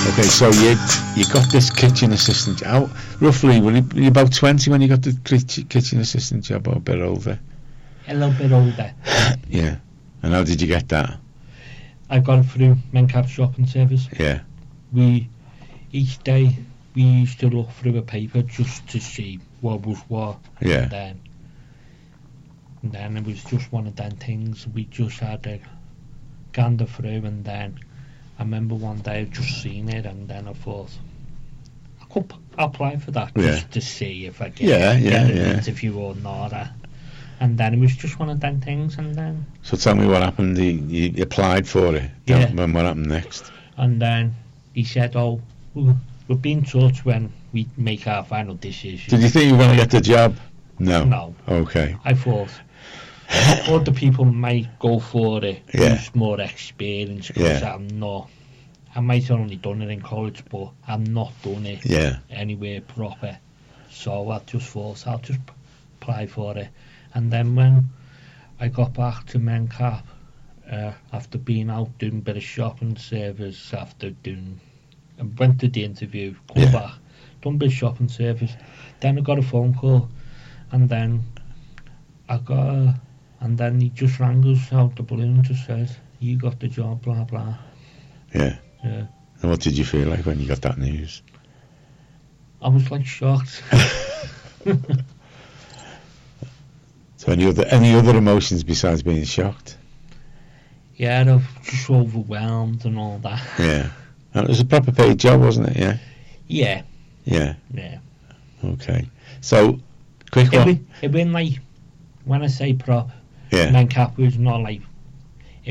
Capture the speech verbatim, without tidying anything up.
Okay, so you you got this kitchen assistant. How roughly were you, were you about twenty when you got the kitchen kitchen assistant job, or a bit older? A little bit older. Yeah. And how did you get that? I got it through Mencap shopping service. Yeah. We each day we used to look through a paper just to see what was what. Yeah. And then, and then it was just one of them things we just had to gander through, and then I remember one day I just seen it, and then I thought I could p- apply for that Yeah. just to see if I get, Yeah, yeah, get an yeah. interview or not. uh, And then it was just one of them things, and then So tell me what happened. You, you applied for it. Yeah. Then what happened next? and then he said, "Oh, we'll, we'll be in touch when we make our final decision." Did you think you were going to get the job? No. No, Okay. I thought other people might go for it Yeah. who's more experienced, because Yeah. I'm not. I might have only done it in college, but I'm not done it Yeah. anywhere proper. So I just thought I'll just p- apply for it. And then when I got back to Mencap, uh, after being out doing a bit of shopping service, after doing, I went to the interview, come Yeah. back, done a bit of shopping service, then I got a phone call, and then I got, a, and then he just rang us out the blue and just said, "You got the job, blah blah." Yeah. Yeah. And what did you feel like when you got that news? I was like shocked. So any other any other emotions besides being shocked? Yeah, I was just overwhelmed and all that. Yeah. And it was a proper paid job, wasn't it? Yeah. Yeah, Yeah. yeah. Okay. So, quick It one. been, it been like, when I say prop, Yeah. Mencap was not like